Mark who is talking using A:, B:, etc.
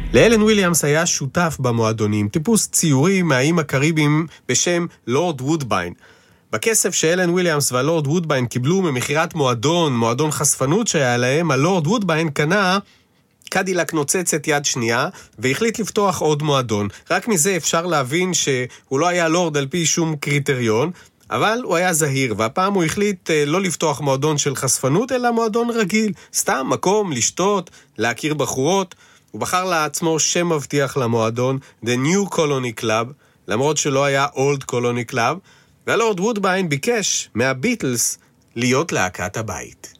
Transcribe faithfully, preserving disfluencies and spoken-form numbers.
A: לאלן וויליאמס היה שותף במועדונים, טיפוס ציורי מהאיים הקריביים בשם לורד וודביין. בכסף שאלן וויליאמס והלורד וודביין קיבלו ממחירת מועדון, מועדון חשפנות שהיה להם, הלורד וודביין קנה קדילק נוצצת יד שנייה, והחליט לפתוח עוד מועדון. רק מזה אפשר להבין שהוא לא היה לורד על פי שום קריטריון, אבל הוא היה זהיר, והפעם הוא החליט לא לפתוח מועדון של חשפנות, אלא מועדון רגיל. סתם מקום לשתות, להכיר בחורות. הוא בחר לעצמו שם מבטיח למועדון, The New Colony Club, למרות שלא היה Old Colony Club, והלורד וודביין ביקש מהביטלס להיות להקת הבית.